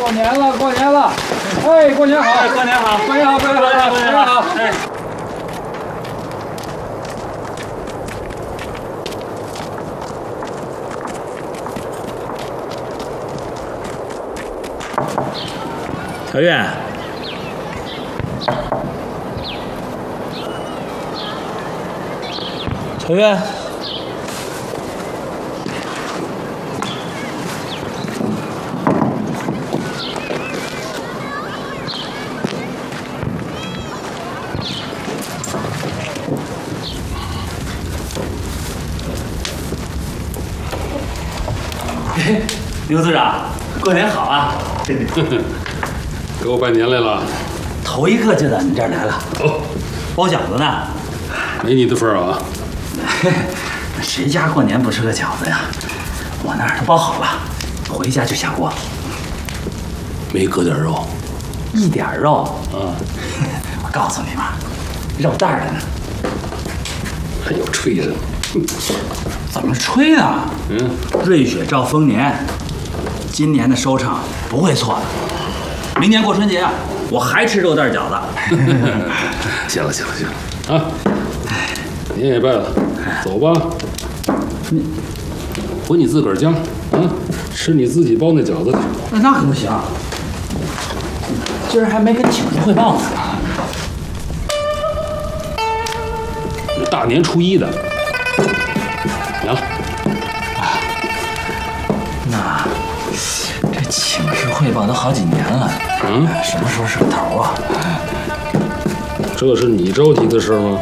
过年了，过年了！哎，过年好！ 哎，过年好！ 过年好！过年好！过年好！ 哎， 小月，小月， 刘组长，过年好啊！ 给我拜年来了。 头一个就到你这儿来了。 哦， 包饺子呢？ 没你的份儿啊！ 谁家过年不吃个饺子呀？我那儿都包好了，回家就下锅。 没搁点肉？ 一点肉啊！ 我告诉你吧，肉蛋儿的呢。 还有吹的？ 怎么吹呢？瑞雪兆丰年，今年的收成不会错的。明年过春节啊，我还吃肉蛋饺子。 行了啊！年也拜了，走吧。回你自个儿家啊，吃你自己包那饺子去。 那可不行，今儿还没跟请示汇报呢。 大年初一的，行。 那这请示汇报都好几年了，什么时候是个头啊？ 这是你着急的事吗？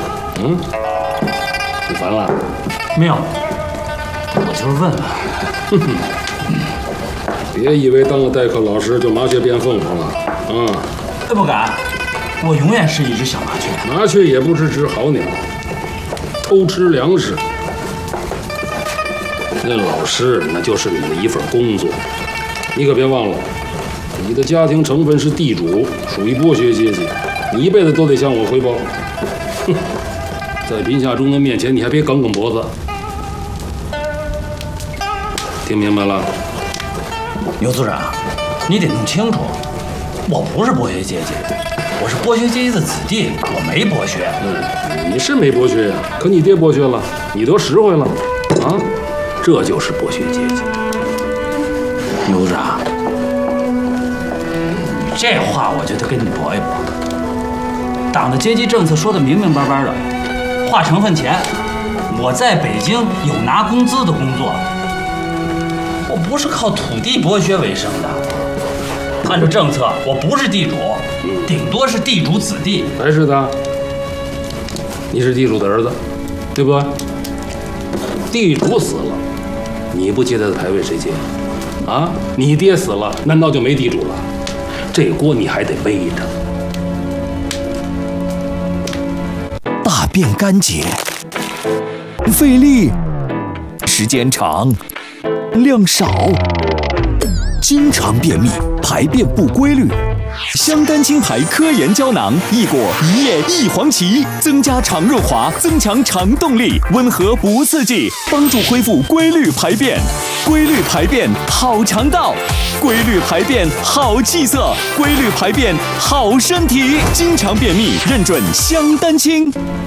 你烦了？ 没有，我就是问问。 别以为当了代课老师就麻雀变凤凰了啊！ 不敢，我永远是一只小麻雀。 麻雀也不是只好鸟，偷吃粮食。那老师那就是你的一份工作，你可别忘了，你的家庭成分是地主，属于剥削阶级，你一辈子都得向我汇报。哼，在贫下中农面前，你还别梗梗脖子。听明白了？ 牛组长，你得弄清楚，我不是剥削阶级，我是剥削阶级的子弟，我没剥削。 你是没剥削呀，可你爹剥削了，你得实惠了，啊，这就是剥削阶级。 牛组长，你这话我就得跟你驳一驳。党的阶级政策说得明明白白的，划成分钱，我在北京有拿工资的工作。我不是靠土地剥削为生的，按照政策，我不是地主，顶多是地主子弟。 还是的，你是地主的儿子，对不？地主死了，你不接他的牌位谁接？啊，你爹死了，难道就没地主了？这锅你还得背着。 大便干结，费力，时间长。量少，经常便秘，排便不规律。香丹青牌科研胶囊，益果一叶一黄芪，增加肠润滑，增强肠动力，温和不刺激，帮助恢复规律排便。规律排便好肠道，规律排便好气色，规律排便好身体。经常便秘，认准香丹青。